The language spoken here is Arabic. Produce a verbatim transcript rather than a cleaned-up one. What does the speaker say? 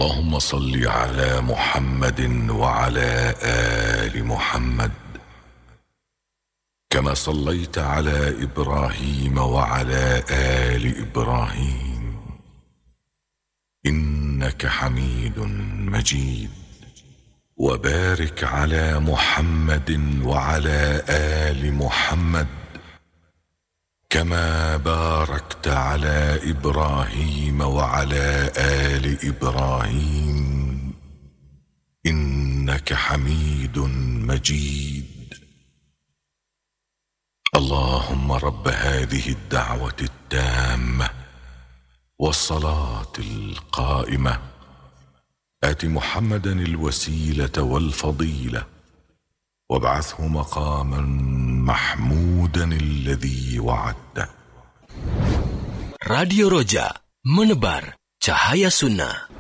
اللهم صل على محمد وعلى آل محمد كما صليت على إبراهيم وعلى آل إبراهيم إنك حميد مجيد. وبارك على محمد وعلى آل محمد كما باركت على إبراهيم وعلى آل إبراهيم إنك حميد مجيد. اللهم رب هذه الدعوة التامة والصلاة القائمة آت محمدا الوسيلة والفضيلة وابعثه مقاما محمودا الذي وعدته. Radio Roja, menebar cahaya sunnah.